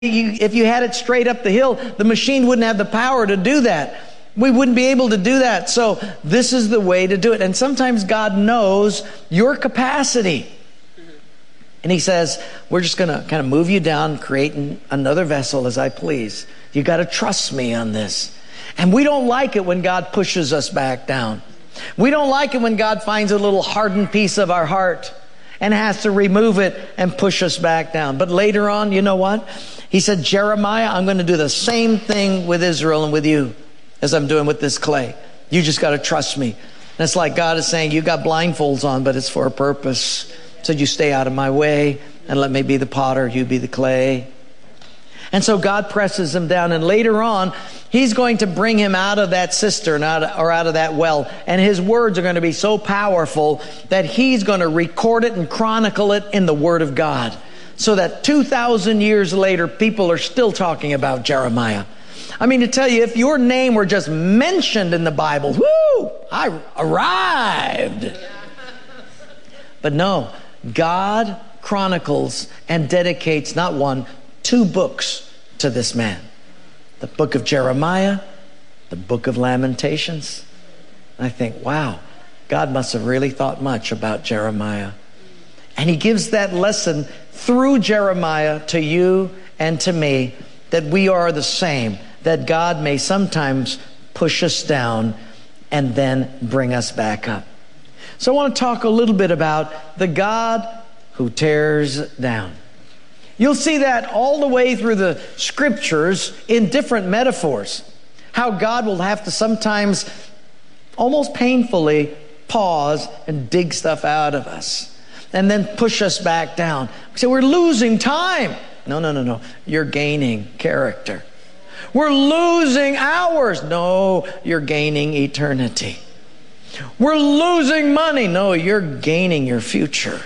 if you had it straight up the hill, the machine wouldn't have the power to do that. We wouldn't be able to do that. So this is the way to do it. And sometimes God knows your capacity. And he says, we're just going to kind of move you down, create another vessel as I please. You got to trust me on this. And we don't like it when God pushes us back down. We don't like it when God finds a little hardened piece of our heart and has to remove it and push us back down. But later on, you know what? He said, Jeremiah, I'm going to do the same thing with Israel and with you as I'm doing with this clay. You just got to trust me. And it's like God is saying, you got blindfolds on, but it's for a purpose. So you stay out of my way and let me be the potter, you be the clay. And so God presses him down, and later on, he's going to bring him out of that cistern, out of that well. And his words are going to be so powerful that he's going to record it and chronicle it in the Word of God. So that 2,000 years later, people are still talking about Jeremiah. I mean, to tell you, if your name were just mentioned in the Bible, whoo, I arrived. But no, God chronicles and dedicates not one, 2 books to this man. The book of Jeremiah, the book of Lamentations. And I think, wow, God must have really thought much about Jeremiah. And he gives that lesson through Jeremiah to you and to me, that we are the same, that God may sometimes push us down and then bring us back up. So I want to talk a little bit about the God who tears down. You'll see that all the way through the scriptures in different metaphors. How God will have to sometimes almost painfully pause and dig stuff out of us and then push us back down. So we're losing time. No. You're gaining character. We're losing hours. No, you're gaining eternity. We're losing money. No, you're gaining your future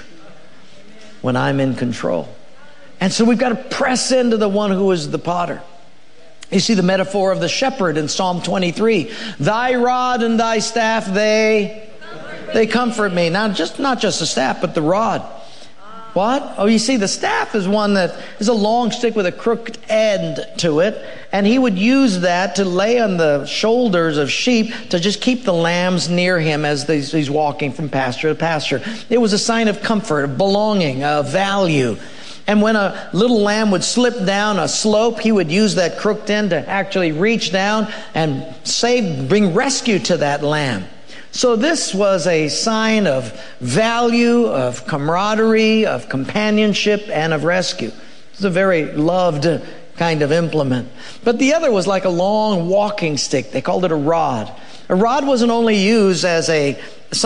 when I'm in control. And so we've got to press into the one who is the potter. You see the metaphor of the shepherd in Psalm 23. Thy rod and thy staff, they comfort me. Now, not just the staff, but the rod. What? Oh, you see, the staff is one that is a long stick with a crooked end to it. And he would use that to lay on the shoulders of sheep to just keep the lambs near him as he's walking from pasture to pasture. It was a sign of comfort, of belonging, of value. And when a little lamb would slip down a slope, he would use that crooked end to actually reach down and bring rescue to that lamb. So this was a sign of value, of camaraderie, of companionship, and of rescue. It's a very loved kind of implement. But the other was like a long walking stick. They called it a rod. A rod wasn't only used as a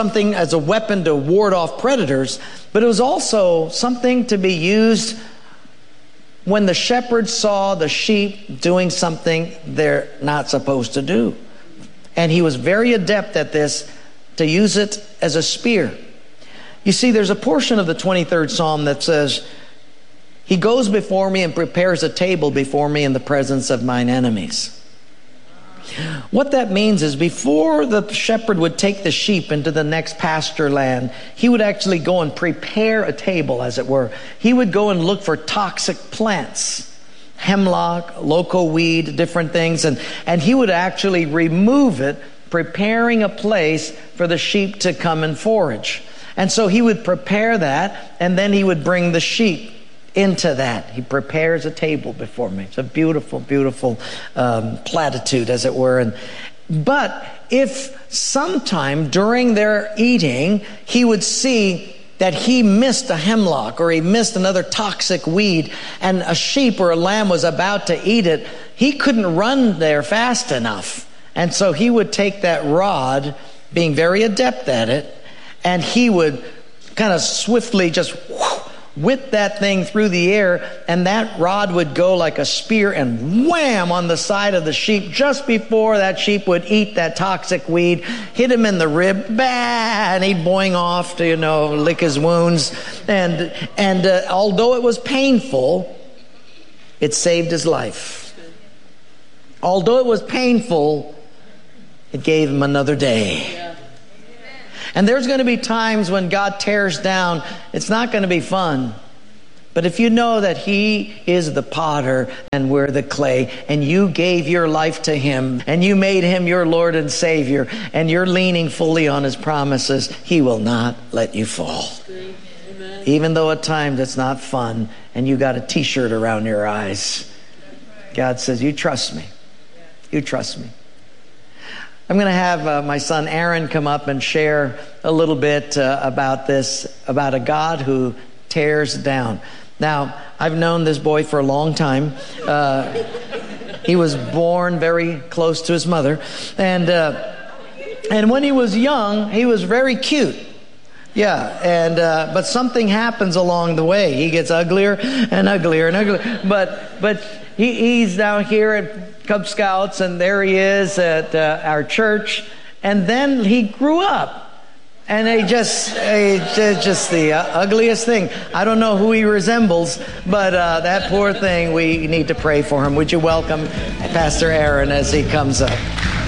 weapon to ward off predators, but it was also something to be used when the shepherd saw the sheep doing something they're not supposed to do. And he was very adept at this, to use it as a spear. You see, there's a portion of the 23rd Psalm that says, He goes before me and prepares a table before me in the presence of mine enemies. What that means is before the shepherd would take the sheep into the next pasture land, he would actually go and prepare a table, as it were. He would go and look for toxic plants, hemlock, loco weed, different things, and he would actually remove it, preparing a place for the sheep to come and forage. And so he would prepare that, and then he would bring the sheep into that. He prepares a table before me. It's a beautiful, beautiful platitude, as it were. But if sometime during their eating, he would see that he missed a hemlock or he missed another toxic weed, and a sheep or a lamb was about to eat it, he couldn't run there fast enough. And so he would take that rod, being very adept at it, and he would kind of swiftly just whip that thing through the air, and that rod would go like a spear and wham on the side of the sheep just before that sheep would eat that toxic weed, hit him in the rib, bah, and he'd boing off to, lick his wounds. And although it was painful, it saved his life. Although it was painful, it gave him another day. Yeah. And there's going to be times when God tears down, it's not going to be fun. But if you know that He is the potter and we're the clay, and you gave your life to Him, and you made Him your Lord and Savior, and you're leaning fully on His promises, He will not let you fall. Amen. Even though at times it's not fun, and you got a t-shirt around your eyes. God says, you trust me. You trust me. I'm going to have my son Aaron come up and share a little bit about this, about a God who tears down. Now, I've known this boy for a long time. He was born very close to his mother. And when he was young, he was very cute. Yeah, but something happens along the way. He gets uglier and uglier and uglier. But he's down here at Cub Scouts, and there he is at our church. And then he grew up. And just the ugliest thing. I don't know who he resembles, but that poor thing, we need to pray for him. Would you welcome Pastor Aaron as he comes up?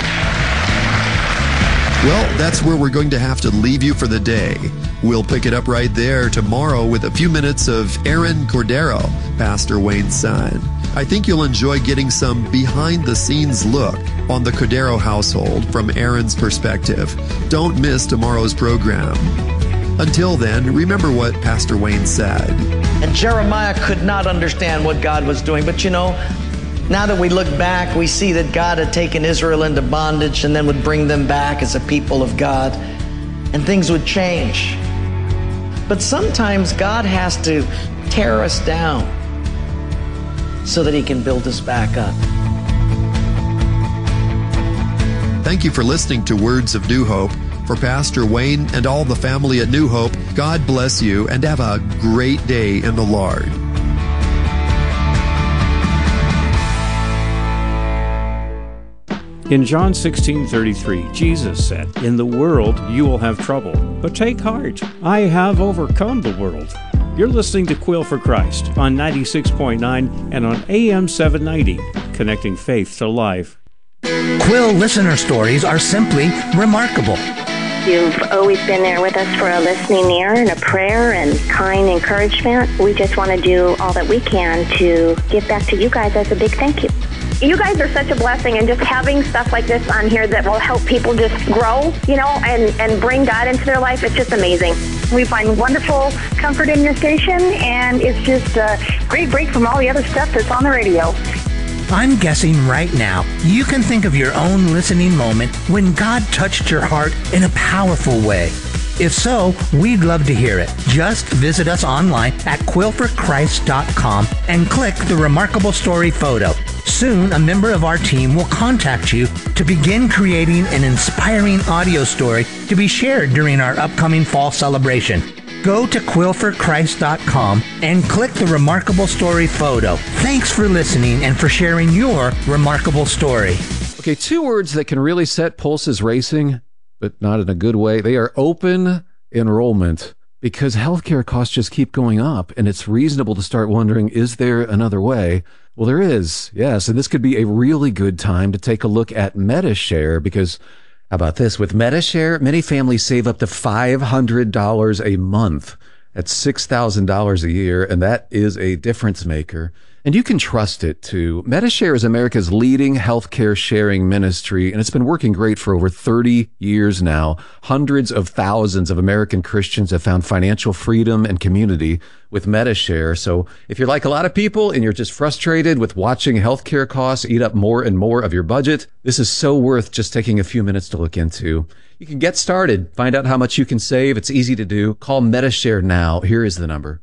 Well, that's where we're going to have to leave you for the day. We'll pick it up right there tomorrow with a few minutes of Aaron Cordero, Pastor Wayne's son. I think you'll enjoy getting some behind-the-scenes look on the Cordero household from Aaron's perspective. Don't miss tomorrow's program. Until then, remember what Pastor Wayne said. And Jeremiah could not understand what God was doing, but now that we look back, we see that God had taken Israel into bondage and then would bring them back as a people of God, and things would change. But sometimes God has to tear us down so that He can build us back up. Thank you for listening to Words of New Hope. For Pastor Wayne and all the family at New Hope, God bless you and have a great day in the Lord. In John 16:33, Jesus said, "In the world you will have trouble, but take heart. I have overcome the world." You're listening to Quill for Christ on 96.9 and on AM 790, connecting faith to life. Quill listener stories are simply remarkable. You've always been there with us for a listening ear and a prayer and kind encouragement. We just want to do all that we can to give back to you guys as a big thank you. You guys are such a blessing, and just having stuff like this on here that will help people just grow, and bring God into their life, it's just amazing. We find wonderful comfort in your station, and it's just a great break from all the other stuff that's on the radio. I'm guessing right now you can think of your own listening moment when God touched your heart in a powerful way. If so, we'd love to hear it. Just visit us online at quillforchrist.com and click the Remarkable Story photo. Soon, a member of our team will contact you to begin creating an inspiring audio story to be shared during our upcoming fall celebration. Go to quillforchrist.com and click the Remarkable Story photo. Thanks for listening and for sharing your remarkable story. Okay, two words that can really set pulses racing, but not in a good way. They are open enrollment, because healthcare costs just keep going up, and it's reasonable to start wondering, is there another way? Well, there is, yes, and this could be a really good time to take a look at Medi-Share, because how about this? With Medi-Share, many families save up to $500 a month. That's $6,000 a year, and that is a difference maker. And you can trust it, too. Medi-Share is America's leading healthcare sharing ministry, and it's been working great for over 30 years now. Hundreds of thousands of American Christians have found financial freedom and community with Medi-Share. So if you're like a lot of people and you're just frustrated with watching healthcare costs eat up more and more of your budget, this is so worth just taking a few minutes to look into. You can get started. Find out how much you can save. It's easy to do. Call Medi-Share now. Here is the number.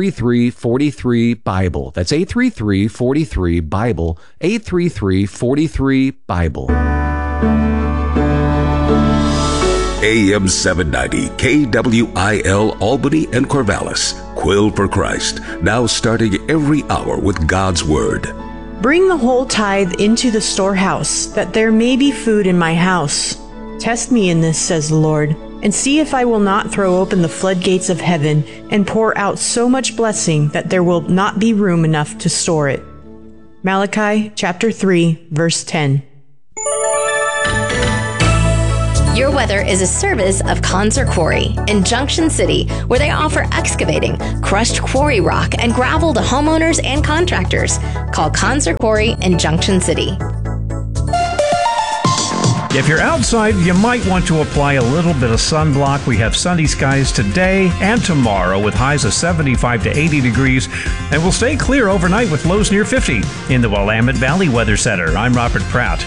833-43-BIBLE. That's 833-43-BIBLE. 833-43-BIBLE. AM 790, KWIL, Albany and Corvallis. Quill for Christ. Now starting every hour with God's Word. Bring the whole tithe into the storehouse, that there may be food in my house. Test me in this, says the Lord, and see if I will not throw open the floodgates of heaven and pour out so much blessing that there will not be room enough to store it. Malachi chapter 3, verse 10. Your Weather is a service of Conser Quarry in Junction City, where they offer excavating, crushed quarry rock, and gravel to homeowners and contractors. Call Conser Quarry in Junction City. If you're outside, you might want to apply a little bit of sunblock. We have sunny skies today and tomorrow with highs of 75 to 80 degrees, and we'll stay clear overnight with lows near 50. In the Willamette Valley Weather Center, I'm Robert Pratt.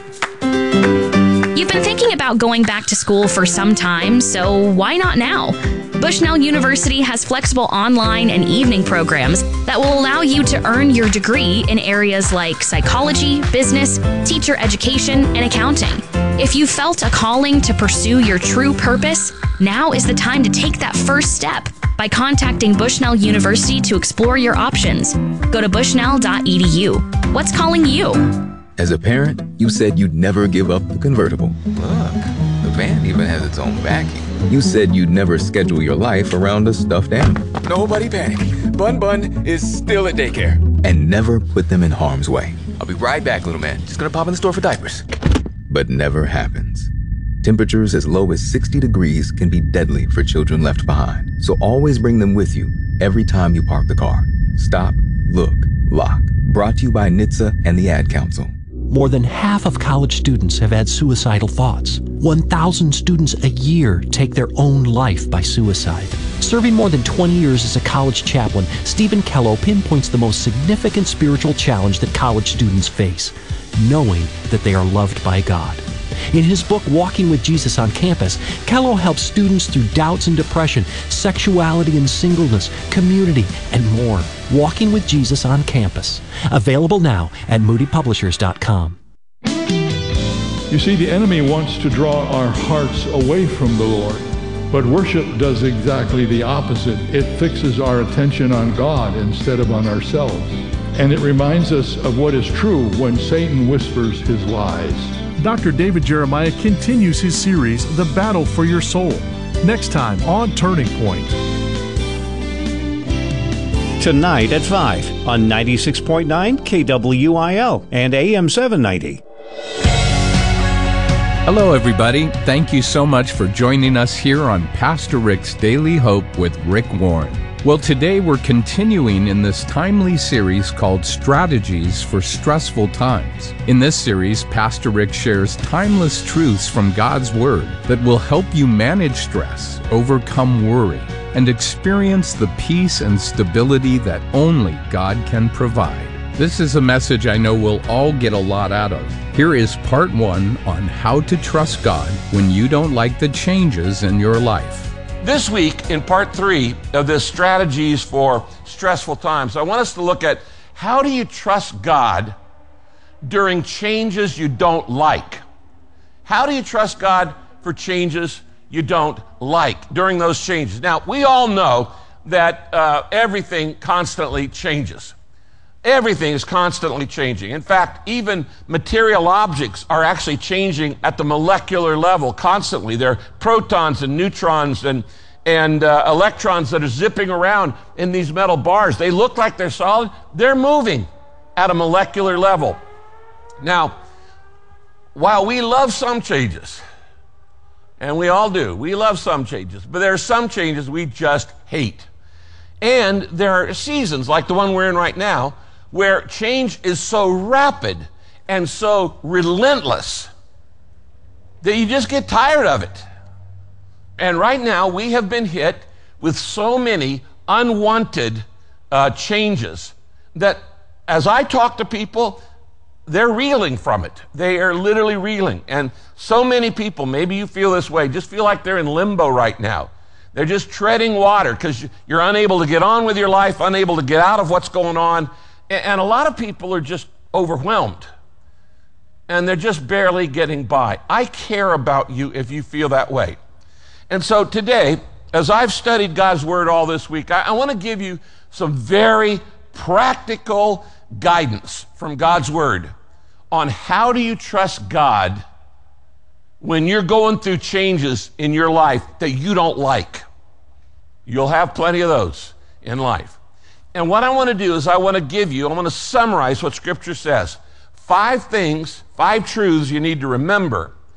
You've been thinking about going back to school for some time, so why not now? Bushnell University has flexible online and evening programs that will allow you to earn your degree in areas like psychology, business, teacher education, and accounting. If you felt a calling to pursue your true purpose, now is the time to take that first step by contacting Bushnell University to explore your options. Go to bushnell.edu. What's calling you? As a parent, you said you'd never give up the convertible. Look, the van even has its own backing. You said you'd never schedule your life around a stuffed animal. Nobody panic. Bun is still at daycare. And never put them in harm's way. I'll be right back, little man. Just gonna pop in the store for diapers. But never happens. Temperatures as low as 60 degrees can be deadly for children left behind. So always bring them with you every time you park the car. Stop, look, lock. Brought to you by NHTSA and the Ad Council. More than half of college students have had suicidal thoughts. 1,000 students a year take their own life by suicide. Serving more than 20 years as a college chaplain, Stephen Kello pinpoints the most significant spiritual challenge that college students face: knowing that they are loved by God. In his book, Walking with Jesus on Campus, Kello helps students through doubts and depression, sexuality and singleness, community, and more. Walking with Jesus on Campus. Available now at moodypublishers.com. You see, the enemy wants to draw our hearts away from the Lord, but worship does exactly the opposite. It fixes our attention on God instead of on ourselves, and it reminds us of what is true when Satan whispers his lies. Dr. David Jeremiah continues his series, The Battle for Your Soul, next time on Turning Point. Tonight at 5 on 96.9 KWIL and AM 790. Hello, everybody. Thank you so much for joining us here on Pastor Rick's Daily Hope with Rick Warren. Well, today we're continuing in this timely series called Strategies for Stressful Times. In this series, Pastor Rick shares timeless truths from God's Word that will help you manage stress, overcome worry, and experience the peace and stability that only God can provide. This is a message I know we'll all get a lot out of. Here is part 1 on how to trust God when you don't like the changes in your life. This week, in part 3 of this Strategies for Stressful Times, I want us to look at how do you trust God during changes you don't like? How do you trust God for changes you don't like during those changes? Now, we all know that everything constantly changes. Everything is constantly changing. In fact, even material objects are actually changing at the molecular level constantly. There are protons and neutrons and electrons that are zipping around in these metal bars. They look like they're solid. They're moving at a molecular level. Now, while we love some changes, and we all do, we love some changes, but there are some changes we just hate. And there are seasons, like the one we're in right now, where change is so rapid and so relentless that you just get tired of it. And right now, we have been hit with so many unwanted changes that as I talk to people, they're reeling from it. They are literally reeling. And so many people, maybe you feel this way, just feel like they're in limbo right now. They're just treading water because you're unable to get on with your life, unable to get out of what's going on. And a lot of people are just overwhelmed. And they're just barely getting by. I care about you if you feel that way. And so today, as I've studied God's Word all this week, I want to give you some very practical guidance from God's Word on how do you trust God when you're going through changes in your life that you don't like. You'll have plenty of those in life. And what I want to do is I want to summarize what Scripture says. 5 things, 5 truths you need to remember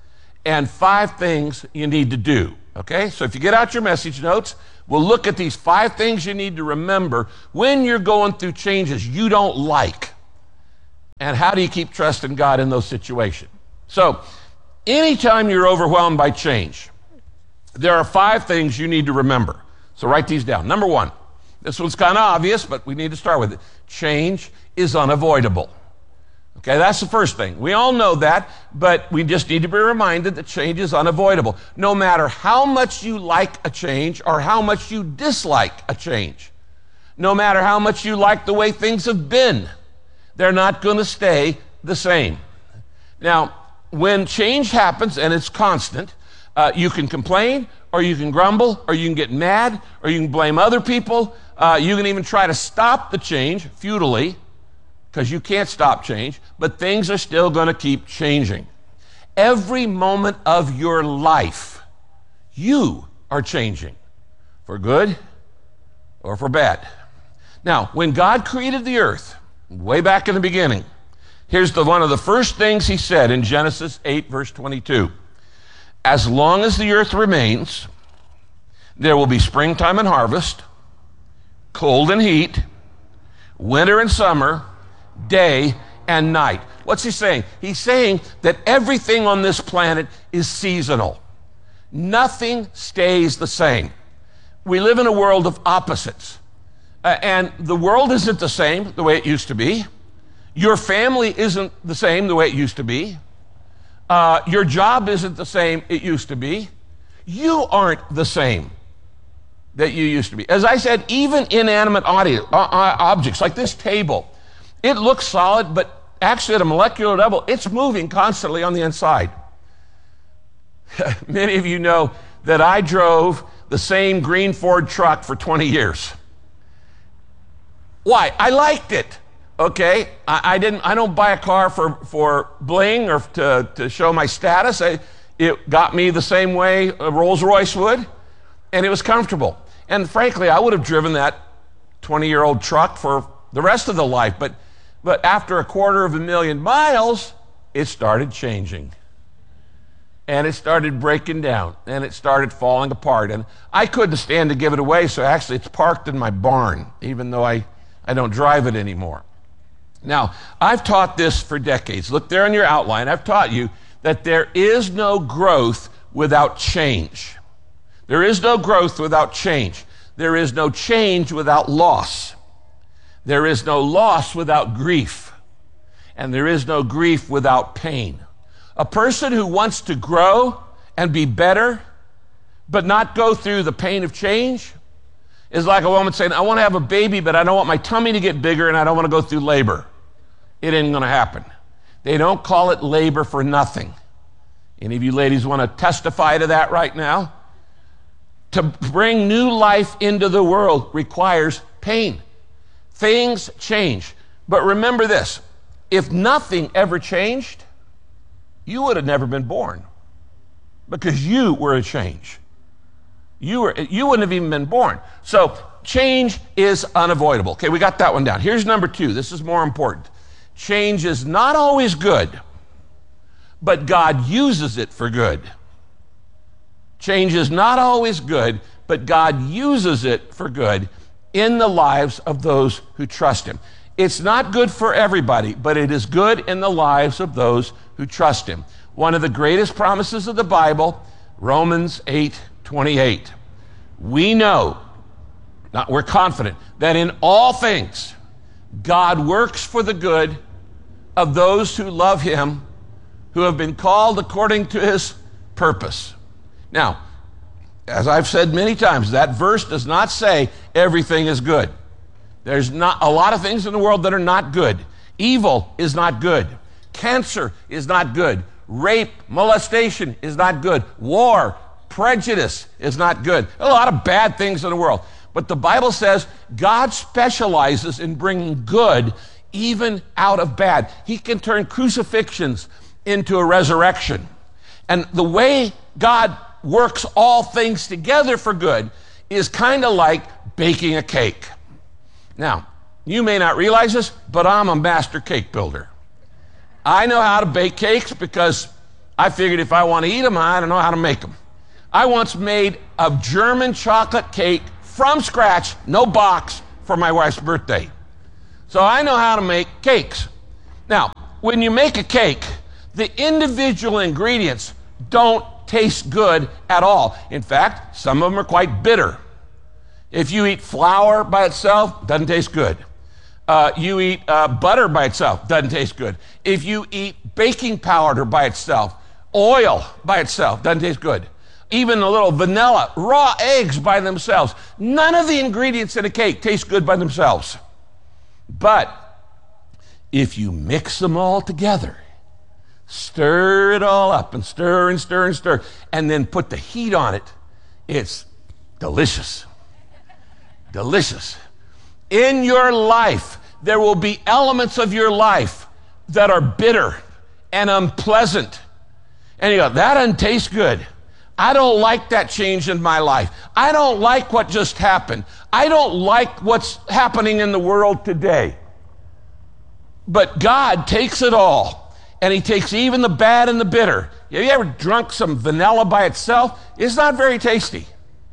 and 5 things you need to do. Okay? So if you get out your message notes, we'll look at these 5 things you need to remember when you're going through changes you don't like. And how do you keep trusting God in those situations? So, anytime you're overwhelmed by change, there are 5 things you need to remember. So write these down. Number 1, this one's kind of obvious, but we need to start with it. Change is unavoidable. Okay, that's the first thing. We all know that, but we just need to be reminded that change is unavoidable. No matter how much you like a change or how much you dislike a change, no matter how much you like the way things have been, they're not going to stay the same. Now, when change happens and it's constant, you can complain, or you can grumble, or you can get mad, or you can blame other people. You can even try to stop the change futilely, because you can't stop change, but things are still going to keep changing. Every moment of your life, you are changing, for good or for bad. Now, when God created the earth, way back in the beginning, here's one of the first things he said in Genesis 8, verse 22. As long as the earth remains, there will be springtime and harvest, cold and heat, winter and summer, day and night. What's he saying? He's saying that everything on this planet is seasonal. Nothing stays the same. We live in a world of opposites. And the world isn't the same the way it used to be. Your family isn't the same the way it used to be. Your job isn't the same it used to be. You aren't the same that you used to be. As I said, even inanimate objects like this table, it looks solid, but actually at a molecular level, it's moving constantly on the inside. Many of you know that I drove the same green Ford truck for 20 years. Why? I liked it. Okay, I don't buy a car for bling or to show my status. It got me the same way a Rolls Royce would, and it was comfortable. And frankly, I would have driven that 20-year-old truck for the rest of the life. But after 250,000 miles, it started changing. And it started breaking down, and it started falling apart. And I couldn't stand to give it away, so actually it's parked in my barn, even though I don't drive it anymore. Now, I've taught this for decades. Look there on your outline. I've taught you that there is no growth without change. There is no growth without change. There is no change without loss. There is no loss without grief. And there is no grief without pain. A person who wants to grow and be better, but not go through the pain of change, is like a woman saying, I want to have a baby, but I don't want my tummy to get bigger and I don't want to go through labor. It ain't going to happen. They don't call it labor for nothing. Any of you ladies want to testify to that right now? To bring new life into the world requires pain. Things change. But remember this, if nothing ever changed, you would have never been born, because you were a change. You wouldn't have even been born. So change is unavoidable. Okay, we got that one down. Here's number 2. This is more important. Change is not always good, but God uses it for good. Change is not always good, but God uses it for good in the lives of those who trust Him. It's not good for everybody, but it is good in the lives of those who trust Him. One of the greatest promises of the Bible, Romans 8:28. We know, we're confident, that in all things God works for the good of those who love Him, who have been called according to His purpose. Now, as I've said many times, that verse does not say everything is good. There's not a lot of things in the world that are not good. Evil is not good. Cancer is not good. Rape, molestation is not good. War, prejudice is not good. There are a lot of bad things in the world. But the Bible says God specializes in bringing good even out of bad. He can turn crucifixions into a resurrection. And the way God works all things together for good is kind of like baking a cake. Now, you may not realize this, but I'm a master cake builder. I know how to bake cakes because I figured if I want to eat them, I don't know how to make them. I once made a German chocolate cake from scratch, no box, for my wife's birthday. So I know how to make cakes. Now, when you make a cake, the individual ingredients don't taste good at all. In fact, some of them are quite bitter. If you eat flour by itself, doesn't taste good. You eat butter by itself, doesn't taste good. If you eat baking powder by itself, oil by itself, doesn't taste good. Even a little vanilla, raw eggs by themselves. None of the ingredients in a cake taste good by themselves. But if you mix them all together, stir it all up and stir and stir and stir, and then put the heat on it, it's delicious. Delicious. In your life, there will be elements of your life that are bitter and unpleasant. And you go, that doesn't taste good. I don't like that change in my life. I don't like what just happened. I don't like what's happening in the world today. But God takes it all, and he takes even the bad and the bitter. Have you ever drunk some vanilla by itself? It's not very tasty.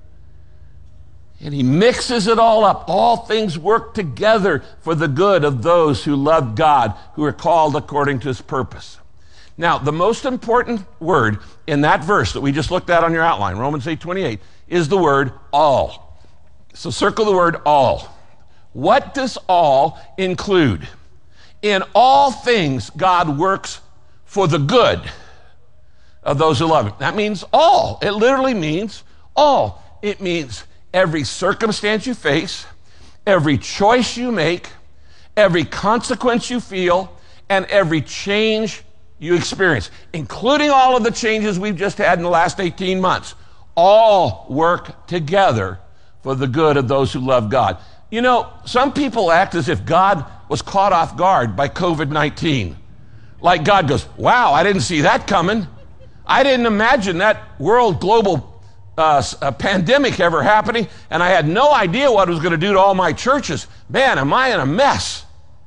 And he mixes it all up. All things work together for the good of those who love God, who are called according to his purpose. Now, the most important word in that verse that we just looked at on your outline, Romans 8:28, is the word all. So circle the word all. What does all include? In all things, God works for the good of those who love him. That means all. It literally means all. It means every circumstance you face, every choice you make, every consequence you feel, and every change you experience, including all of the changes we've just had in the last 18 months, all work together for the good of those who love God. You know, some people act as if God was caught off guard by COVID-19. Like God goes, wow, I didn't see that coming. I didn't imagine that world global a pandemic ever happening, and I had no idea what it was going to do to all my churches. Man, am I in a mess.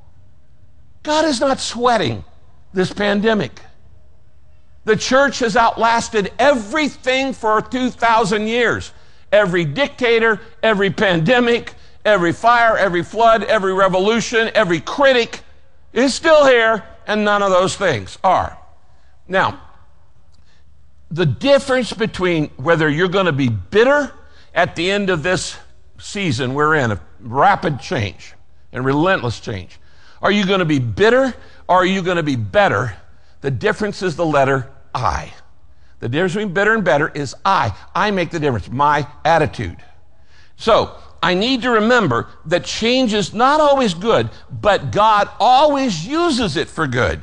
God is not sweating this pandemic. The church has outlasted everything for 2,000 years. Every dictator, every pandemic, every fire, every flood, every revolution, every critic is still here, and none of those things are. Now, the difference between whether you're going to be bitter at the end of this season we're in, of rapid change and relentless change, are you going to be bitter or are you going to be better? The difference is the letter I. The difference between bitter and better is I. I make the difference, my attitude. So I need to remember that change is not always good, but God always uses it for good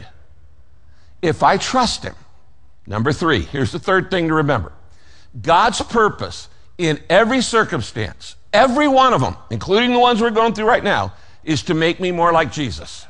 if I trust him. Number 3, here's the third thing to remember. God's purpose in every circumstance, every one of them, including the ones we're going through right now, is to make me more like Jesus.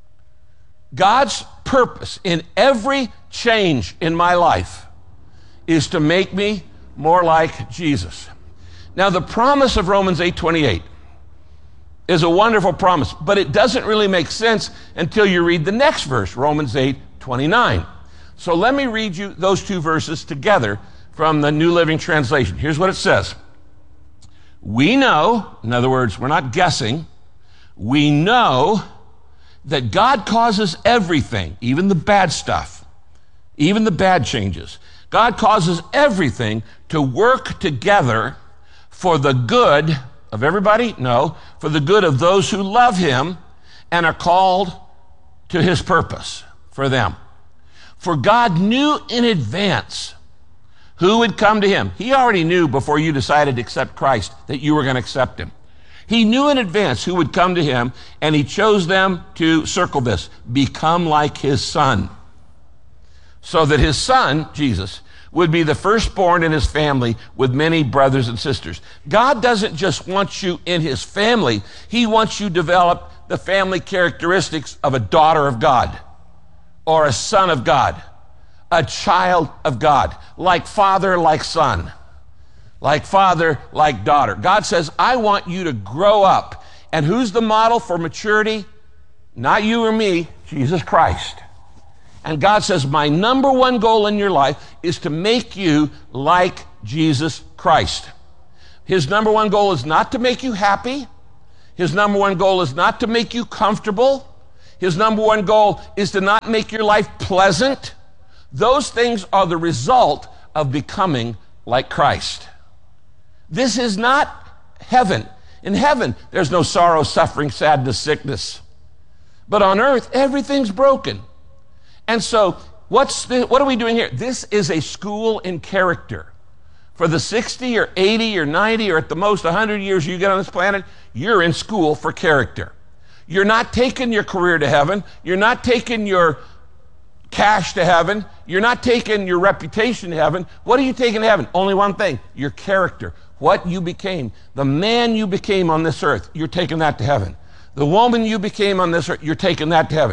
God's purpose in every change in my life is to make me more like Jesus. Now, the promise of Romans 8:28 is a wonderful promise, but it doesn't really make sense until you read the next verse, Romans 8:29. So let me read you those two verses together from the New Living Translation. Here's what it says. We know, in other words, we're not guessing, we know that God causes everything, even the bad stuff, even the bad changes. God causes everything to work together for the good of everybody? No, for the good of those who love him and are called to his purpose for them. For God knew in advance who would come to him. He already knew before you decided to accept Christ that you were going to accept him. He knew in advance who would come to him, and he chose them to, circle this, become like his son. So that his son, Jesus, would be the firstborn in his family with many brothers and sisters. God doesn't just want you in his family. He wants you to develop the family characteristics of a daughter of God or a son of God, a child of God, like father, like son, like father, like daughter. God says, I want you to grow up. And who's the model for maturity? Not you or me, Jesus Christ. And God says, my number one goal in your life is to make you like Jesus Christ. His number one goal is not to make you happy. His number one goal is not to make you comfortable. His number one goal is to not make your life pleasant. Those things are the result of becoming like Christ. This is not heaven. In heaven, there's no sorrow, suffering, sadness, sickness. But on earth, everything's broken. And so, what are we doing here? This is a school in character. For the 60 or 80 or 90 or at the most 100 years you get on this planet, you're in school for character. You're not taking your career to heaven. You're not taking your cash to heaven. You're not taking your reputation to heaven. What are you taking to heaven? Only one thing, your character. What you became. The man you became on this earth, you're taking that to heaven. The woman you became on this earth, you're taking that to heaven.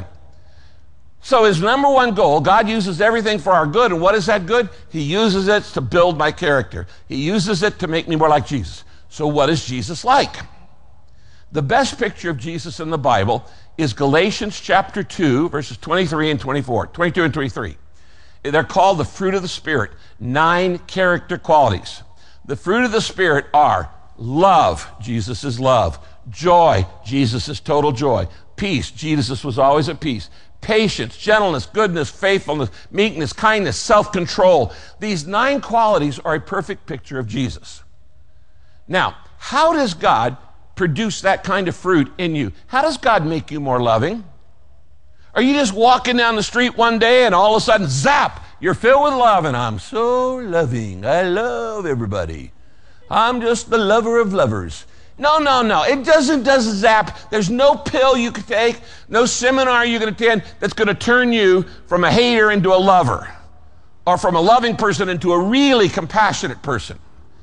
So his number one goal, God uses everything for our good. And what is that good? He uses it to build my character. He uses it to make me more like Jesus. So what is Jesus like? The best picture of Jesus in the Bible is Galatians chapter 2, verses 23 and 24, 22 and 23. They're called the fruit of the Spirit, 9 character qualities. The fruit of the Spirit are love, Jesus is love. Joy, Jesus is total joy. Peace, Jesus was always at peace. Patience, gentleness, goodness, faithfulness, meekness, kindness, self-control. These 9 qualities are a perfect picture of Jesus. Now, how does God produce that kind of fruit in you? How does God make you more loving? Are you just walking down the street one day and all of a sudden, zap, you're filled with love and I'm so loving. I love everybody. I'm just the lover of lovers. No. It doesn't zap. There's no pill you can take, no seminar you can attend that's going to turn you from a hater into a lover or from a loving person into a really compassionate person.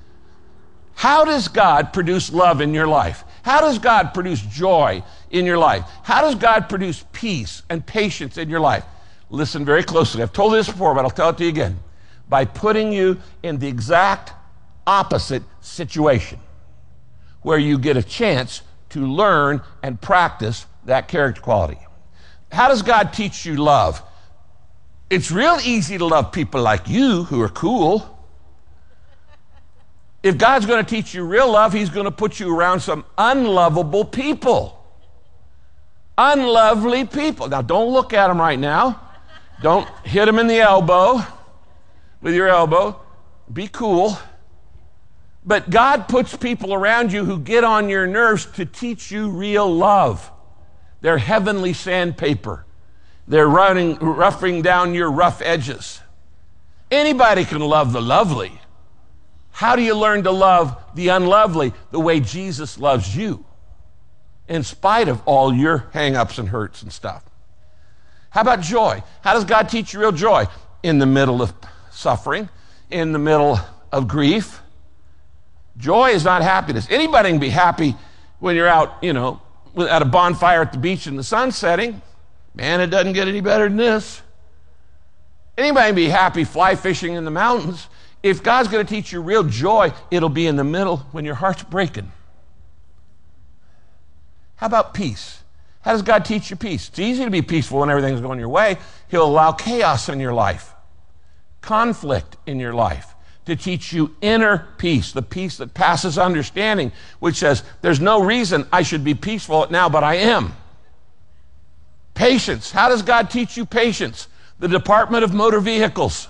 How does God produce love in your life? How does God produce joy in your life? How does God produce peace and patience in your life? Listen very closely. I've told you this before, but I'll tell it to you again. By putting you in the exact opposite situation where you get a chance to learn and practice that character quality. How does God teach you love? It's real easy to love people like you who are cool. If God's going to teach you real love, he's going to put you around some unlovable people. Unlovely people. Now, don't look at them right now. Don't hit them in the elbow with your elbow. Be cool. But God puts people around you who get on your nerves to teach you real love. They're heavenly sandpaper. They're roughing down your rough edges. Anybody can love the lovely. How do you learn to love the unlovely the way Jesus loves you, in spite of all your hang-ups and hurts and stuff? How about joy? How does God teach you real joy? In the middle of suffering, in the middle of grief. Joy is not happiness. Anybody can be happy when you're out, at a bonfire at the beach in the sun setting. Man, it doesn't get any better than this. Anybody can be happy fly fishing in the mountains. If God's going to teach you real joy, it'll be in the middle when your heart's breaking. How about peace? How does God teach you peace? It's easy to be peaceful when everything's going your way. He'll allow chaos in your life, conflict in your life, to teach you inner peace, the peace that passes understanding, which says, there's no reason I should be peaceful now, but I am. Patience. How does God teach you patience? The Department of Motor Vehicles.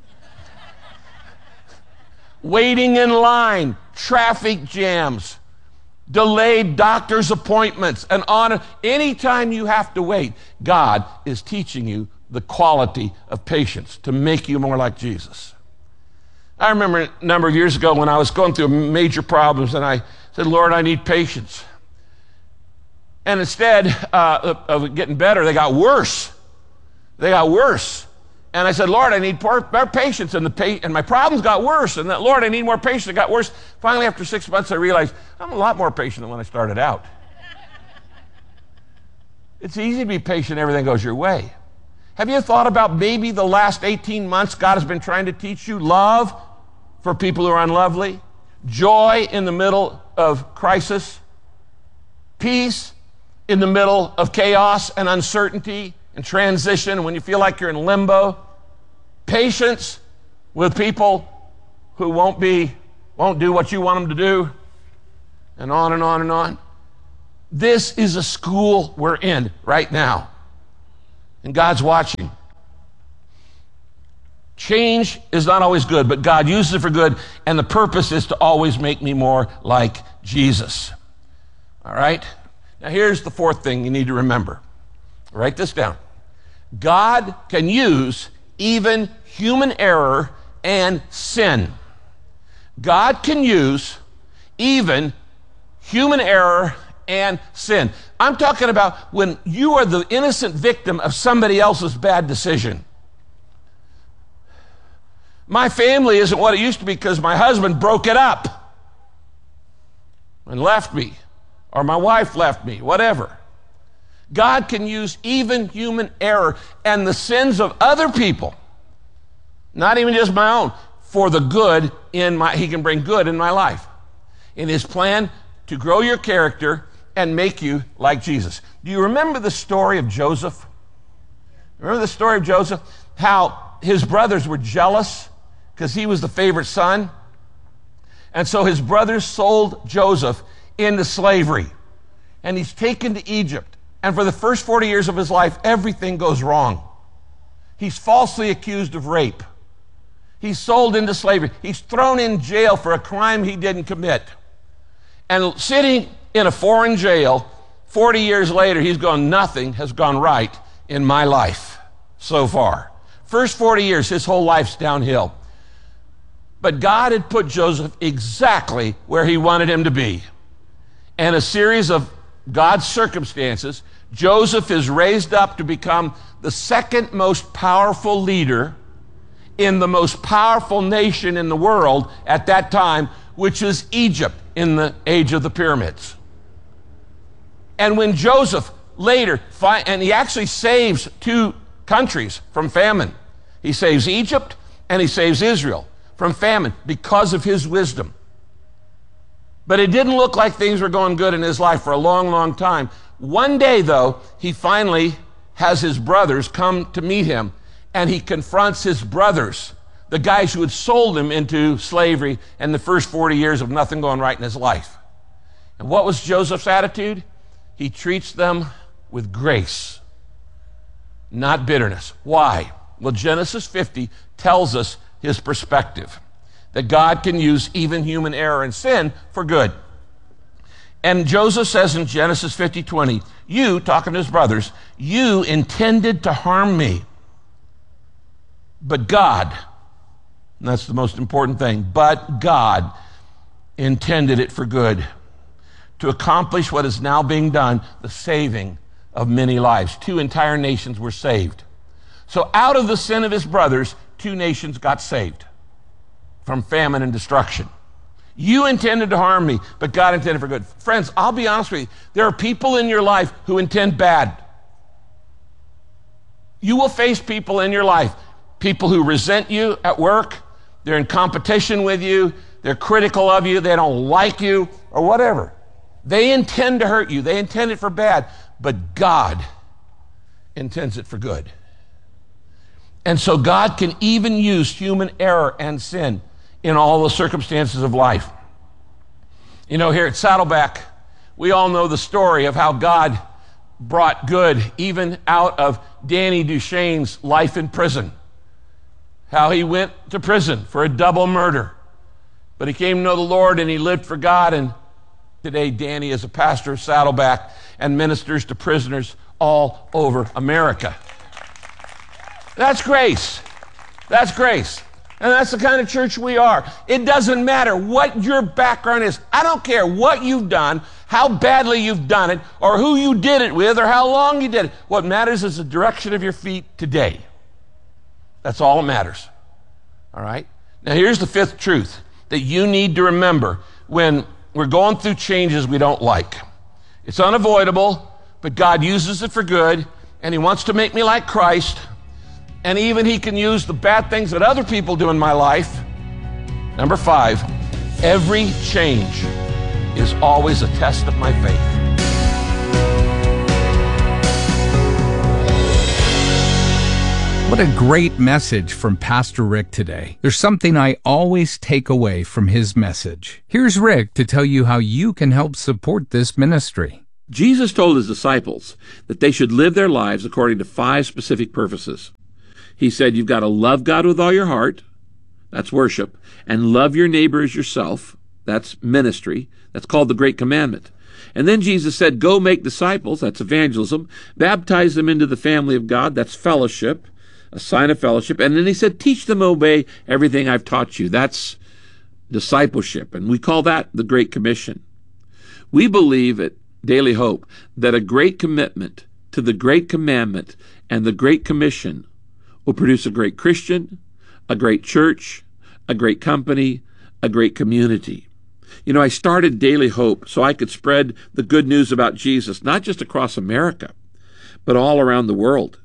Waiting in line, traffic jams, delayed doctor's appointments, and on. Anytime you have to wait, God is teaching you the quality of patience to make you more like Jesus. I remember a number of years ago when I was going through major problems and I said, Lord, I need patience. And instead of getting better, they got worse. They got worse. And I said, Lord, I need more patience. And my problems got worse. And that, Lord, I need more patience. It got worse. Finally, after 6 months, I realized I'm a lot more patient than when I started out. It's easy to be patient. Everything goes your way. Have you thought about maybe the last 18 months God has been trying to teach you love for people who are unlovely, joy in the middle of crisis, peace in the middle of chaos and uncertainty in transition, when you feel like you're in limbo. Patience with people who won't do what you want them to do, and on and on and on. This is a school we're in right now, and God's watching. Change is not always good, but God uses it for good, and the purpose is to always make me more like Jesus. All right? Now here's the fourth thing you need to remember. Write this down. God can use even human error and sin. God can use even human error and sin. I'm talking about when you are the innocent victim of somebody else's bad decision. My family isn't what it used to be because my husband broke it up and left me, or my wife left me, whatever. God can use even human error and the sins of other people, not even just my own, for the good he can bring good in my life. In his plan to grow your character and make you like Jesus. Do you remember the story of Joseph? Remember the story of Joseph? How his brothers were jealous because he was the favorite son. And so his brothers sold Joseph into slavery. And he's taken to Egypt. And for the first 40 years of his life, everything goes wrong. He's falsely accused of rape. He's sold into slavery. He's thrown in jail for a crime he didn't commit. And sitting in a foreign jail, 40 years later, he's gone, nothing has gone right in my life so far. First 40 years, his whole life's downhill. But God had put Joseph exactly where he wanted him to be. And a series of God's circumstances, Joseph is raised up to become the second most powerful leader in the most powerful nation in the world at that time, which is Egypt in the age of the pyramids. And when Joseph later, and he actually saves two countries from famine. He saves Egypt and he saves Israel from famine because of his wisdom. But it didn't look like things were going good in his life for a long, long time. One day, though, he finally has his brothers come to meet him, and he confronts his brothers, the guys who had sold him into slavery and the first 40 years of nothing going right in his life. And what was Joseph's attitude? He treats them with grace, not bitterness. Why? Well, Genesis 50 tells us his perspective, that God can use even human error and sin for good. And Joseph says in Genesis 50:20, you, talking to his brothers, you intended to harm me, but God, and that's the most important thing, but God intended it for good, to accomplish what is now being done, the saving of many lives. 2 entire nations were saved. So out of the sin of his brothers, 2 nations got saved from famine and destruction. You intended to harm me, but God intended for good. Friends, I'll be honest with you. There are people in your life who intend bad. You will face people in your life, people who resent you at work, they're in competition with you, they're critical of you, they don't like you, or whatever. They intend to hurt you. They intend it for bad, but God intends it for good. And so God can even use human error and sin in all the circumstances of life. You know, here at Saddleback, we all know the story of how God brought good even out of Danny Duchesne's life in prison. How he went to prison for a double murder. But he came to know the Lord and he lived for God. And today, Danny is a pastor of Saddleback and ministers to prisoners all over America. That's grace. That's grace. And that's the kind of church we are. It doesn't matter what your background is. I don't care what you've done, how badly you've done it, or who you did it with, or how long you did it. What matters is the direction of your feet today. That's all that matters. All right? Now here's the fifth truth that you need to remember when we're going through changes we don't like. It's unavoidable, but God uses it for good, and he wants to make me like Christ. And even he can use the bad things that other people do in my life. Number 5, every change is always a test of my faith. What a great message from Pastor Rick today. There's something I always take away from his message. Here's Rick to tell you how you can help support this ministry. Jesus told his disciples that they should live their lives according to 5 specific purposes. He said you've got to love God with all your heart, that's worship, and love your neighbor as yourself, that's ministry, that's called the Great Commandment. And then Jesus said, go make disciples, that's evangelism, baptize them into the family of God, that's fellowship, a sign of fellowship. And then he said, teach them to obey everything I've taught you. That's discipleship. And we call that the Great Commission. We believe at Daily Hope that a great commitment to the Great Commandment and the Great Commission will produce a great Christian, a great church, a great company, a great community. You know, I started Daily Hope so I could spread the good news about Jesus, not just across America, but all around the world.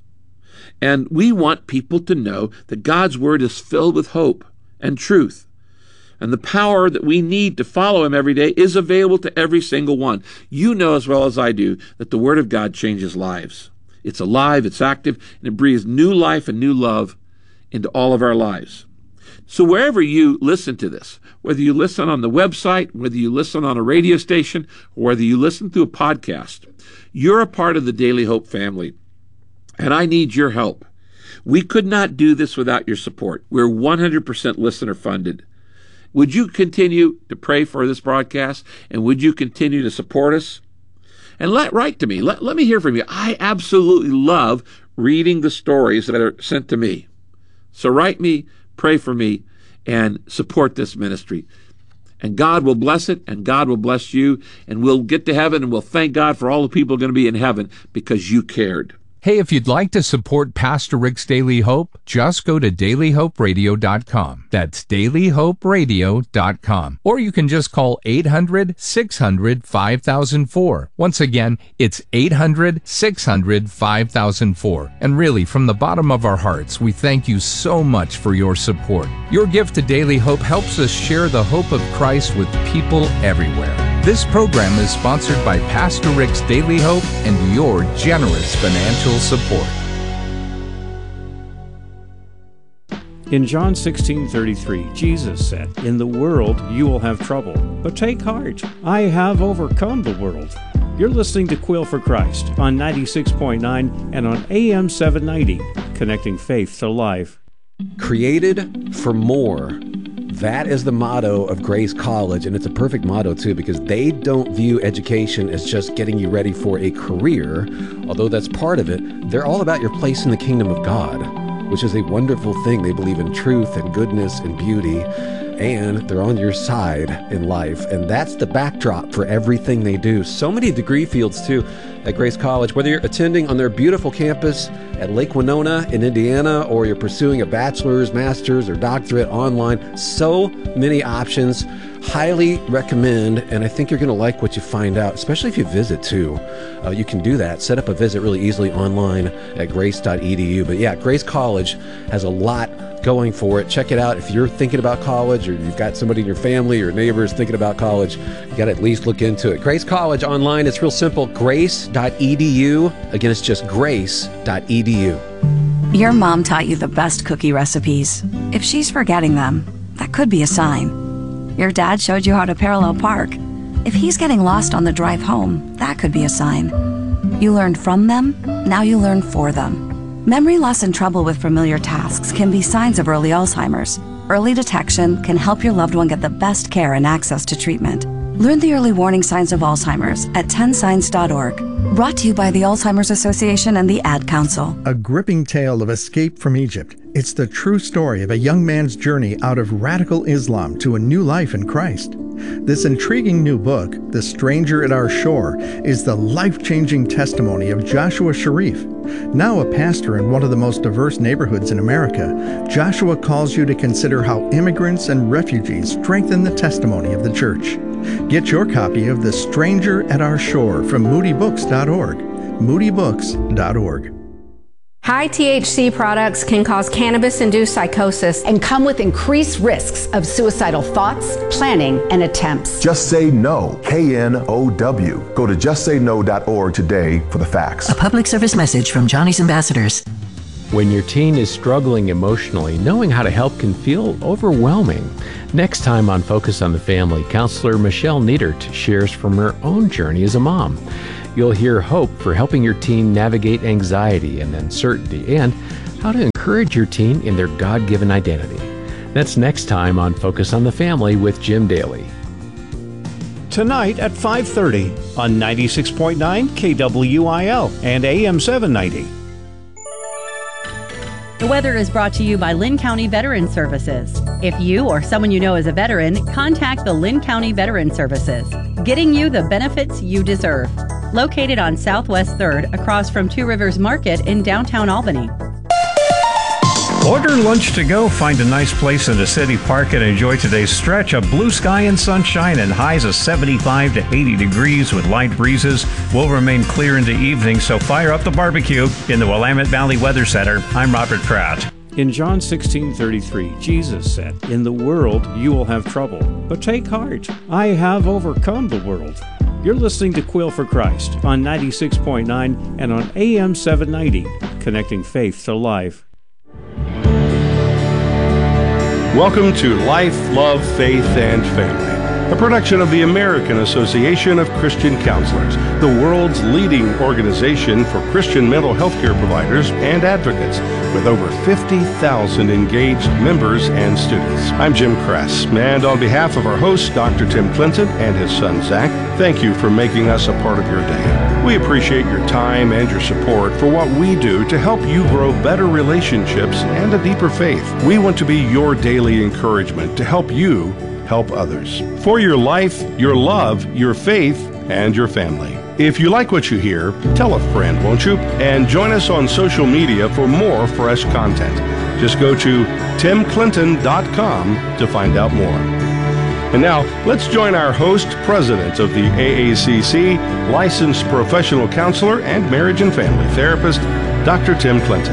And we want people to know that God's Word is filled with hope and truth. And the power that we need to follow Him every day is available to every single one. You know as well as I do that the Word of God changes lives. It's alive, it's active, and it breathes new life and new love into all of our lives. So wherever you listen to this, whether you listen on the website, whether you listen on a radio station, or whether you listen through a podcast, you're a part of the Daily Hope family. And I need your help. We could not do this without your support. We're 100% listener funded. Would you continue to pray for this broadcast? And would you continue to support us? And write to me. Let me hear from you. I absolutely love reading the stories that are sent to me. So write me, pray for me, and support this ministry. And God will bless it, and God will bless you, and we'll get to heaven, and we'll thank God for all the people going to be in heaven because you cared. Hey, if you'd like to support Pastor Rick's Daily Hope, just go to dailyhoperadio.com. That's dailyhoperadio.com. Or you can just call 800-600-5004. Once again, it's 800-600-5004. And really, from the bottom of our hearts, we thank you so much for your support. Your gift to Daily Hope helps us share the hope of Christ with people everywhere. This program is sponsored by Pastor Rick's Daily Hope and your generous financial support. In John 16:33, Jesus said, in the world you will have trouble, but take heart, I have overcome the world. You're listening to Quill for Christ on 96.9 and on AM 790, connecting faith to life. Created for more. That is the motto of Grace College, and it's a perfect motto, too, because they don't view education as just getting you ready for a career, although that's part of it. They're all about your place in the kingdom of God, which is a wonderful thing. They believe in truth and goodness and beauty, and they're on your side in life, and that's the backdrop for everything they do. So many degree fields, too, at Grace College, whether you're attending on their beautiful campus at Lake Winona in Indiana, or you're pursuing a bachelor's, master's, or doctorate online. So many options. Highly recommend, and I think you're going to like what you find out, especially if you visit too. You can do that. Set up a visit really easily online at grace.edu. But yeah, Grace College has a lot going for it. Check it out. If you're thinking about college, or you've got somebody in your family or neighbors thinking about college, you got to at least look into it. Grace College online, it's real simple. Grace.edu. Again, it's just grace.edu. Your mom taught you the best cookie recipes. If she's forgetting them, that could be a sign. Your dad showed you how to parallel park. If he's getting lost on the drive home, that could be a sign. You learned from them, now you learn for them. Memory loss and trouble with familiar tasks can be signs of early Alzheimer's. Early detection can help your loved one get the best care and access to treatment. Learn the early warning signs of Alzheimer's at 10signs.org. Brought to you by the Alzheimer's Association and the Ad Council. A gripping tale of escape from Egypt. It's the true story of a young man's journey out of radical Islam to a new life in Christ. This intriguing new book, The Stranger at Our Shore, is the life-changing testimony of Joshua Sharif. Now a pastor in one of the most diverse neighborhoods in America, Joshua calls you to consider how immigrants and refugees strengthen the testimony of the church. Get your copy of The Stranger at Our Shore from moodybooks.org. moodybooks.org. High THC products can cause cannabis-induced psychosis and come with increased risks of suicidal thoughts, planning, and attempts. Just Say No, KNOW. Go to justsayno.org today for the facts. A public service message from Johnny's Ambassadors. When your teen is struggling emotionally, knowing how to help can feel overwhelming. Next time on Focus on the Family, counselor Michelle Niedert shares from her own journey as a mom. You'll hear hope for helping your teen navigate anxiety and uncertainty, and how to encourage your teen in their God-given identity. That's next time on Focus on the Family with Jim Daly. Tonight at 5:30 on 96.9 KWIL and AM 790. The weather is brought to you by Lynn County Veteran Services. If you or someone you know is a veteran, contact the Lynn County Veteran Services, getting you the benefits you deserve. Located on Southwest 3rd, across from Two Rivers Market in downtown Albany. Order lunch to go. Find a nice place in the city park and enjoy today's stretch of blue sky and sunshine, and highs of 75 to 80 degrees with light breezes. Will remain clear in the evening, so fire up the barbecue. In the Willamette Valley Weather Center, I'm Robert Pratt. In John 16:33, Jesus said, "In the world you will have trouble, but take heart. I have overcome the world." You're listening to Quill for Christ on 96.9 and on AM 790, connecting faith to life. Welcome to Life, Love, Faith, and Family, a production of the American Association of Christian Counselors, the world's leading organization for Christian mental health care providers and advocates, with over 50,000 engaged members and students. I'm Jim Kress, and on behalf of our host, Dr. Tim Clinton, and his son, Zach, thank you for making us a part of your day. We appreciate your time and your support for what we do to help you grow better relationships and a deeper faith. We want to be your daily encouragement to help you help others. For your life, your love, your faith, and your family. If you like what you hear, tell a friend, won't you? And join us on social media for more fresh content. Just go to timclinton.com to find out more. And now, let's join our host, president of the AACC, licensed professional counselor and marriage and family therapist, Dr. Tim Clinton.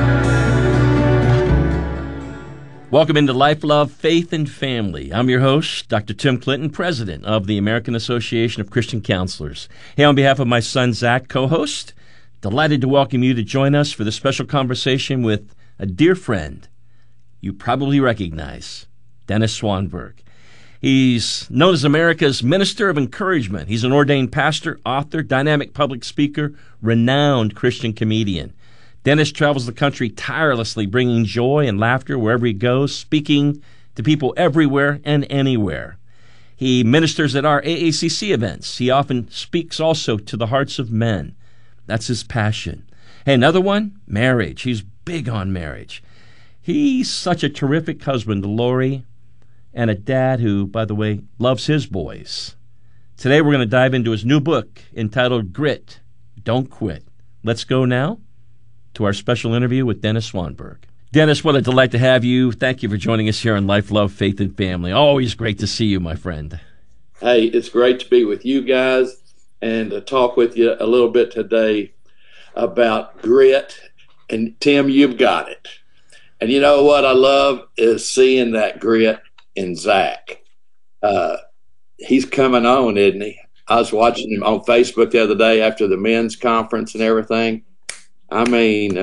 Welcome into Life, Love, Faith, and Family. I'm your host, Dr. Tim Clinton, president of the American Association of Christian Counselors. Hey, on behalf of my son, Zach, co-host, delighted to welcome you to join us for this special conversation with a dear friend you probably recognize, Dennis Swanberg. He's known as America's Minister of Encouragement. He's an ordained pastor, author, dynamic public speaker, renowned Christian comedian. Dennis travels the country tirelessly, bringing joy and laughter wherever he goes, speaking to people everywhere and anywhere. He ministers at our AACC events. He often speaks also to the hearts of men. That's his passion. Hey, another one, marriage. He's big on marriage. He's such a terrific husband to Lori, and a dad who, by the way, loves his boys. Today we're going to dive into his new book entitled Grit, Don't Quit. Let's go now to our special interview with Dennis Swanberg. Dennis, what a delight to have you. Thank you for joining us here on Life, Love, Faith, and Family. Always great to see you, my friend. Hey, it's great to be with you guys and to talk with you a little bit today about grit. And Tim, you've got it. And you know what I love is seeing that grit in Zach. He's coming on, isn't he? I was watching him on Facebook the other day after the men's conference and everything. I mean,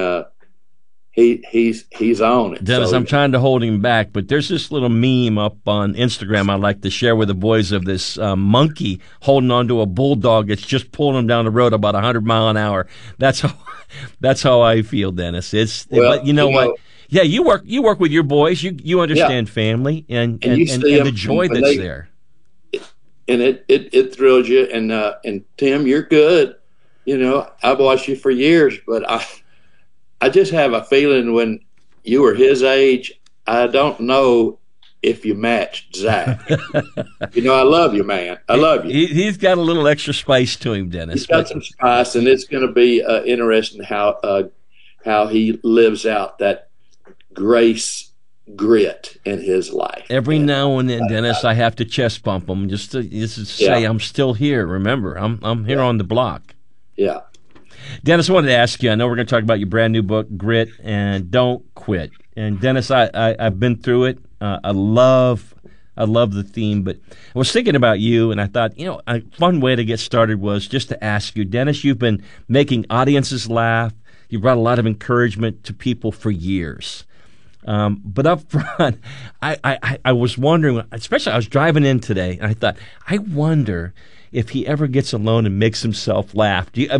he's on it. Dennis, so, I'm trying to hold him back, but there's this little meme up on Instagram I like to share with the boys of this monkey holding onto a bulldog that's just pulling him down the road about 100 miles an hour. That's how I feel, Dennis. But you know what? Yeah, you work with your boys. You understand family and the joy that's there. And it thrills you. And Tim, you're good. You know, I've watched you for years, but I just have a feeling when you were his age, I don't know if you matched Zach. You know, I love you, man. I love you. He's got a little extra spice to him, Dennis. He's got some spice, and it's going to be interesting how he lives out that grace grit in his life. Every now and then, Dennis, I have to chest bump him just to say I'm still here. Remember, I'm here on the block. Yeah. Dennis, I wanted to ask you, I know we're going to talk about your brand new book, Grit and Don't Quit. And Dennis, I've been through it. I love the theme, but I was thinking about you, and I thought, a fun way to get started was just to ask you, Dennis, you've been making audiences laugh. You brought a lot of encouragement to people for years. But up front, I was wondering, especially I was driving in today, and I thought, I wonder if he ever gets alone and makes himself laugh. Do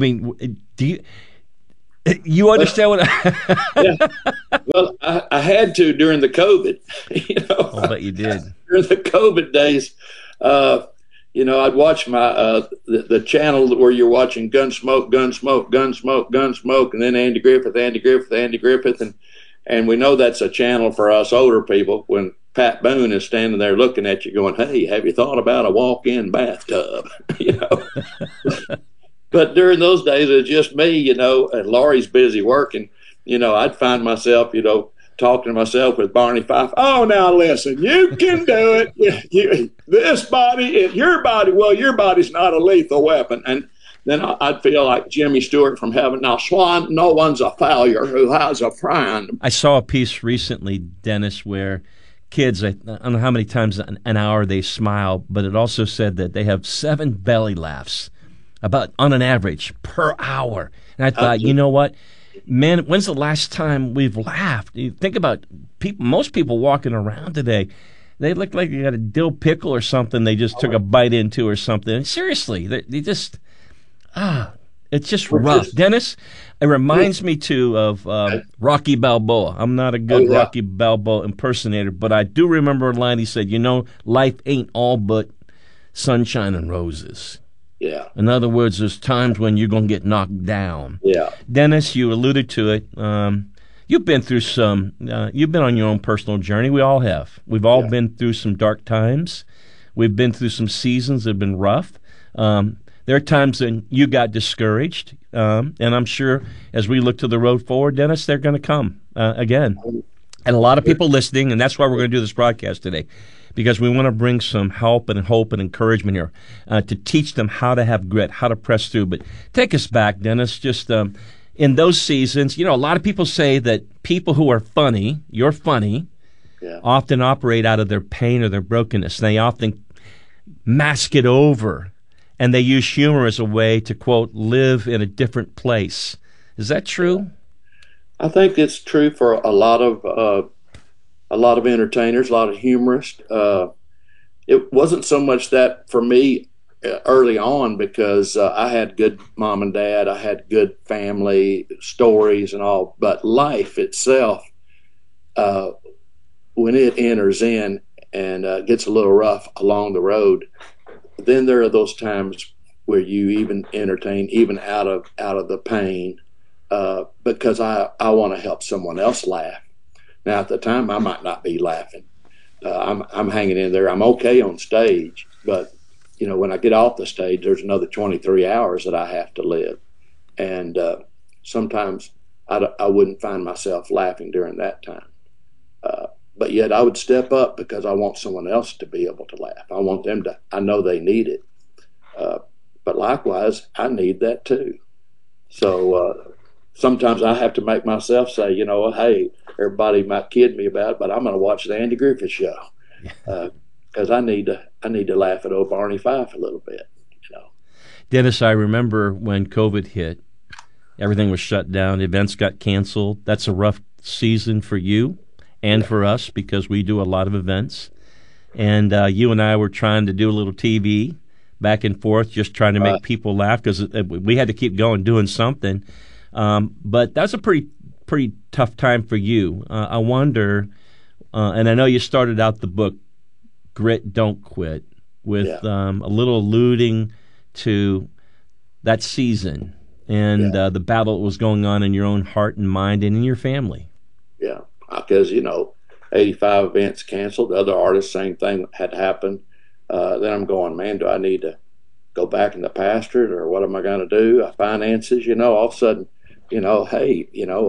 you understand what yeah. Well, I had to during the COVID. I'll bet you did. During the COVID days, I'd watch my the channel where you're watching Gunsmoke, and then Andy Griffith, and we know that's a channel for us older people when Pat Boone is standing there looking at you going, hey, have you thought about a walk-in bathtub? But during those days, it was just me, and Laurie's busy working. I'd find myself, talking to myself with Barney Fife. Oh, now listen, you can do it. Your body's not a lethal weapon. And then I'd feel like Jimmy Stewart from Heaven. Now, Swan, no one's a failure who has a friend. I saw a piece recently, Dennis, where kids, I don't know how many times an hour they smile, but it also said that they have 7 belly laughs about on an average per hour. And I thought, you know what? Man, when's the last time we've laughed? You think about people. Most people walking around today, they look like they got a dill pickle or something they just took a bite into or something. And seriously, they just, it's just rough. Dennis, it reminds me, too, of Rocky Balboa. I'm not a good Rocky Balboa impersonator, but I do remember a line he said, life ain't all but sunshine and roses. Yeah. In other words, there's times when you're going to get knocked down. Yeah. Dennis, you alluded to it. You've been through you've been on your own personal journey. We all have. We've all been through some dark times. We've been through some seasons that have been rough. There are times when you got discouraged. And I'm sure as we look to the road forward, Dennis, they're going to come again. And a lot of people listening, and that's why we're going to do this broadcast today, because we want to bring some help and hope and encouragement here to teach them how to have grit, how to press through. But take us back, Dennis, just in those seasons. A lot of people say that people who are funny, you're funny, often operate out of their pain or their brokenness. They often mask it over, and they use humor as a way to, quote, live in a different place. Is that true? I think it's true for a lot of entertainers, a lot of humorists. It wasn't so much that for me early on because I had good mom and dad, I had good family stories and all, but life itself, when it enters in and gets a little rough along the road, then there are those times where you even entertain even out of the pain because I want to help someone else laugh. Now, at the time, I might not be laughing. I'm hanging in there. I'm okay on stage, but when I get off the stage, there's another 23 hours that I have to live, and sometimes I wouldn't find myself laughing during that time. But yet, I would step up because I want someone else to be able to laugh. I want them to. I know they need it, but likewise, I need that too. So sometimes I have to make myself say, hey, everybody might kid me about it, but I'm going to watch the Andy Griffith Show because I need to laugh at old Barney Fife a little bit. Dennis, I remember when COVID hit, everything was shut down, events got canceled. That's a rough season for you and for us because we do a lot of events. And you and I were trying to do a little TV back and forth, just trying to make people laugh because we had to keep going doing something. But that's a pretty tough time for you. I wonder, and I know you started out the book, Grit, Don't Quit, with a little alluding to that season and the battle that was going on in your own heart and mind and in your family. Yeah, because, 85 events canceled. The other artists, same thing had happened. Then I'm going, man, do I need to go back in the pastorate or what am I going to do? Finances, all of a sudden, hey,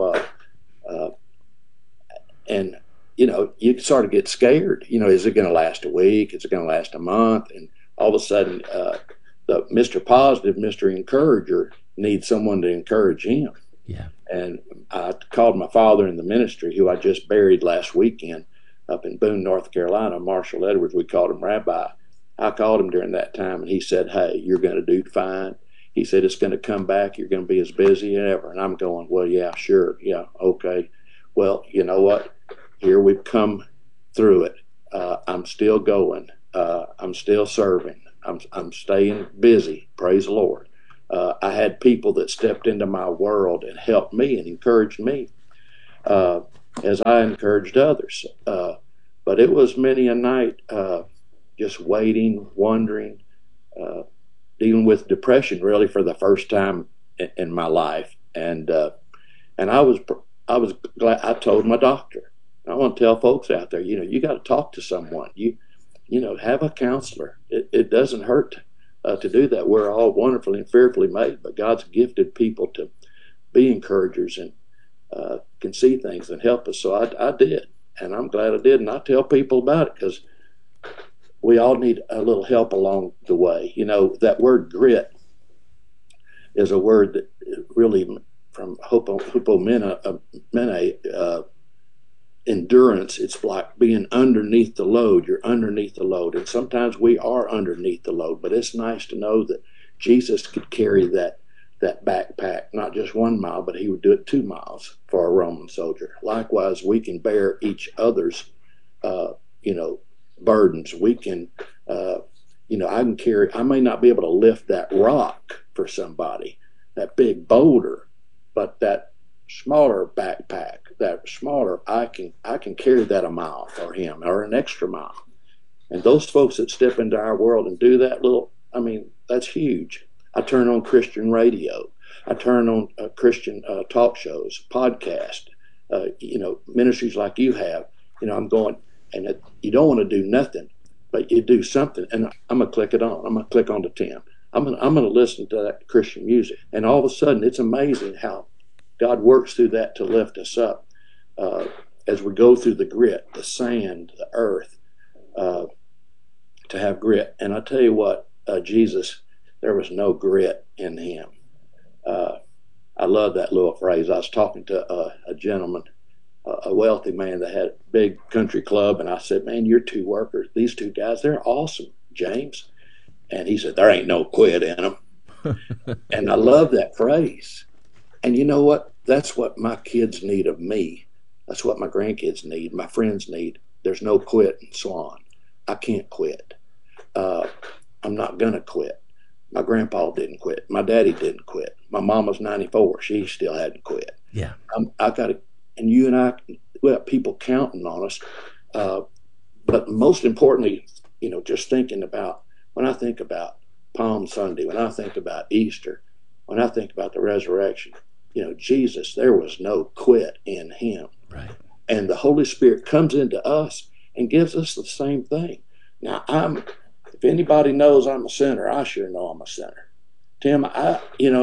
and, you sort of get scared. Is it going to last a week? Is it going to last a month? And all of a sudden, the Mr. Positive, Mr. Encourager needs someone to encourage him. Yeah. And I called my father in the ministry, who I just buried last weekend up in Boone, North Carolina, Marshall Edwards. We called him Rabbi. I called him during that time, and he said, hey, you're going to do fine. he said, it's going to come back. You're going to be as busy as ever. And I'm going, well, yeah, sure. Yeah, okay. Well, you know what? Here we've come through it. I'm still going. I'm still serving. I'm staying busy. Praise the Lord. I had people that stepped into my world and helped me and encouraged me as I encouraged others. But it was many a night just waiting, wondering, dealing with depression really for the first time in my life. And I was glad. I told my doctor. I want to tell folks out there, you got to talk to someone. You have a counselor. It doesn't hurt to do that. We're all wonderfully and fearfully made, but God's gifted people to be encouragers and can see things and help us. So I did, and I'm glad I did. And I tell people about it because we all need a little help along the way. That word grit is a word that really from hupomene, endurance. It's like being underneath the load. You're underneath the load. And sometimes we are underneath the load, but it's nice to know that Jesus could carry that backpack, not just 1 mile, but he would do it 2 miles for a Roman soldier. Likewise, we can bear each other's, burdens. We can, I can carry, I may not be able to lift that rock for somebody, that big boulder, but that smaller backpack, I can carry that a mile for him or an extra mile. And those folks that step into our world and do that that's huge. I turn on Christian radio. I turn on Christian talk shows, podcast, ministries like you have. I'm going, and you don't want to do nothing, but you do something. And I'm going to click it on. I'm going to click on to Tim. I'm going to listen to that Christian music. And all of a sudden, it's amazing how God works through that to lift us up as we go through the grit, the sand, the earth, to have grit. And I tell you what, Jesus, there was no grit in him. I love that little phrase. I was talking to a gentleman, a wealthy man that had a big country club, and I said, man, you're two workers. These two guys, they're awesome, James. And he said, there ain't no quit in them. And I love that phrase. And you know what? That's what my kids need of me. That's what my grandkids need, my friends need. There's no quit in Swan. I can't quit. I'm not going to quit. My grandpa didn't quit. My daddy didn't quit. My mama's 94. She still hadn't quit. Yeah. I got to, and you and I, we have people counting on us. But most importantly, just thinking about, when I think about Palm Sunday, when I think about Easter, when I think about the resurrection, Jesus, there was no quit in him. Right. And the Holy Spirit comes into us and gives us the same thing. Now, if anybody knows I'm a sinner, I sure know I'm a sinner. Tim, I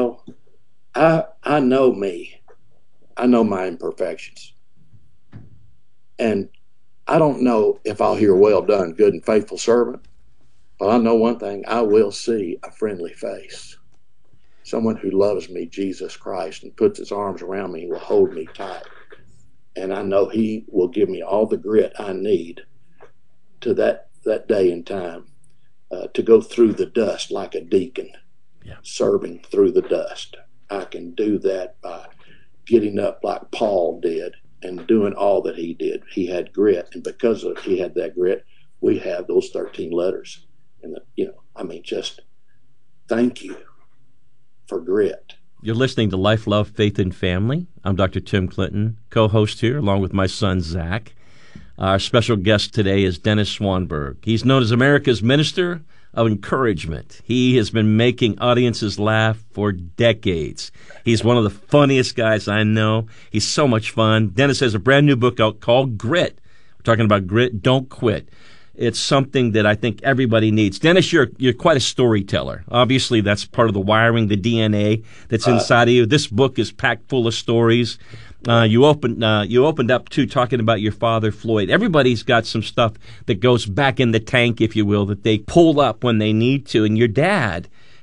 know me. I know my imperfections. And I don't know if I'll hear well done, good and faithful servant. But I know one thing, I will see a friendly face. Someone who loves me, Jesus Christ, and puts his arms around me and will hold me tight. And I know he will give me all the grit I need to that day and time to go through the dust like a deacon, serving through the dust. I can do that by getting up like Paul did and doing all that he did. He had grit, and because he had that grit, we have those 13 letters. And just thank you for grit. You're listening to Life, Love, Faith, and Family. I'm Dr. Tim Clinton, co-host here, along with my son, Zach. Our special guest today is Dennis Swanberg. He's known as America's Minister of Encouragement. He has been making audiences laugh for decades. He's one of the funniest guys I know. He's so much fun. Dennis has a brand new book out called Grit. We're talking about grit. Don't quit. It's something that I think everybody needs. Dennis, you're quite a storyteller. Obviously, that's part of the wiring, the DNA that's inside of you. This book is packed full of stories. You opened up to talking about your father, Floyd. Everybody's got some stuff that goes back in the tank, if you will, that they pull up when they need to. And your dad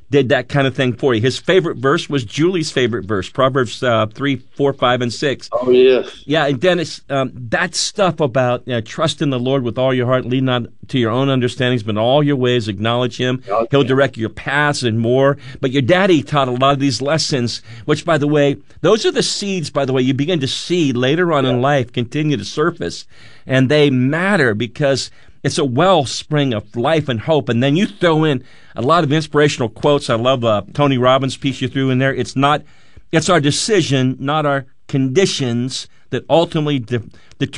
did that kind of thing for you. His favorite verse was Julie's favorite verse, Proverbs 3, 4, 5, and 6. Oh, yes. Yeah, and Dennis, that stuff about trust in the Lord with all your heart, lean not to your own understandings, but in all your ways acknowledge Him. Okay. He'll direct your paths and more. But your daddy taught a lot of these lessons, which, by the way, those are the seeds, by the way, you begin to see later on in life continue to surface. And they matter because it's a wellspring of life and hope. And then you throw in a lot of inspirational quotes. I love Tony Robbins' piece you threw in there. It's our decision, not our conditions, that ultimately determine